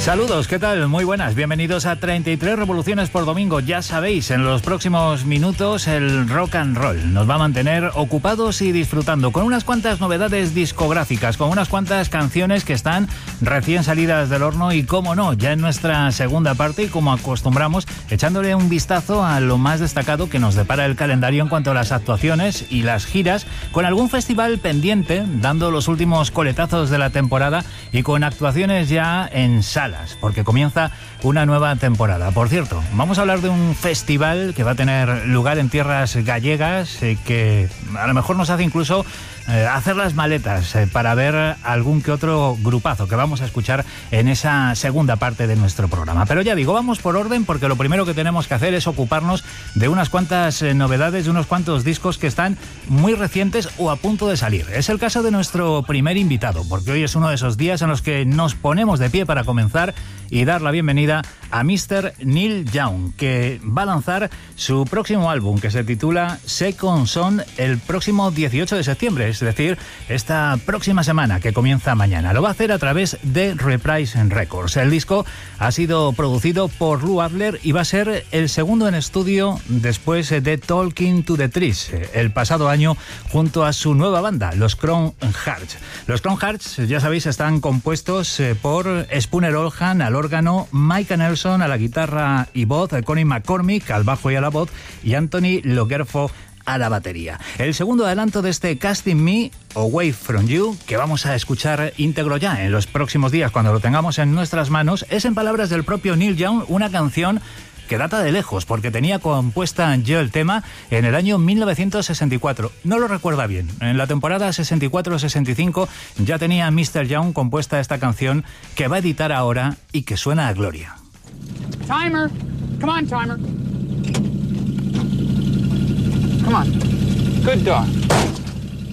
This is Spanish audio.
Saludos, ¿qué tal? Muy buenas, bienvenidos a 33 Revoluciones por Domingo. Ya sabéis, en los próximos minutos el rock and roll nos va a mantener ocupados y disfrutando con unas cuantas novedades discográficas, con unas cuantas canciones que están recién salidas del horno y, cómo no, ya en nuestra segunda parte y como acostumbramos, echándole un vistazo a lo más destacado que nos depara el calendario en cuanto a las actuaciones y las giras, con algún festival pendiente, dando los últimos coletazos de la temporada y con actuaciones ya en sala, porque comienza una nueva temporada. Por cierto, vamos a hablar de un festival que va a tener lugar en tierras gallegas, que a lo mejor nos hace incluso hacer las maletas para ver algún que otro grupazo que vamos a escuchar en esa segunda parte de nuestro programa. Pero ya digo, vamos por orden, porque lo primero que tenemos que hacer es ocuparnos de unas cuantas novedades, de unos cuantos discos que están muy recientes o a punto de salir. Es el caso de nuestro primer invitado, porque hoy es uno de esos días en los que nos ponemos de pie para comenzar y dar la bienvenida a Mr. Neil Young, que va a lanzar su próximo álbum, que se titula Second Son, el próximo 18 de septiembre, es decir, esta próxima semana que comienza mañana. Lo va a hacer a través de Reprise Records. El disco ha sido producido por Lou Adler y va a ser el segundo en estudio después de Talking to the Trees, el pasado año, junto a su nueva banda, los Crown Hearts. Los Crown Hearts, ya sabéis, están compuestos por Spooner Oldham al órgano, Micah Nelson a la guitarra y voz, Connie McCormick al bajo y a la voz y Anthony Logerfo a la batería. El segundo adelanto de este Casting Me, Away From You, que vamos a escuchar íntegro ya en los próximos días cuando lo tengamos en nuestras manos, es, en palabras del propio Neil Young, una canción que data de lejos, porque tenía compuesta yo el tema en el año 1964. No lo recuerda bien. En la temporada 64-65 ya tenía Mr. Young compuesta esta canción que va a editar ahora y que suena a gloria. Timer. Come on, timer. Come on. Good dog.